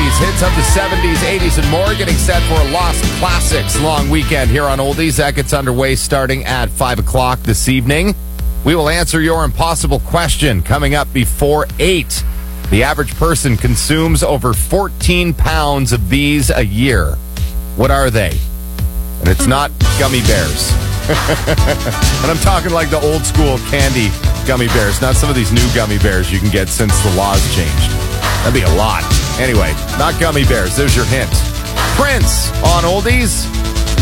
oldies, hits of the 70s, 80s, and more. Getting set for a Lost Classics long weekend here on Oldies. That gets underway starting at 5 o'clock this evening. We will answer your impossible question coming up before 8. The average person consumes over 14 pounds of these a year. What are they? And it's not gummy bears. And I'm talking like the old school candy gummy bears, not some of these new gummy bears you can get since the laws changed. That'd be a lot. Anyway, not gummy bears. There's your hint. Prince on Oldies.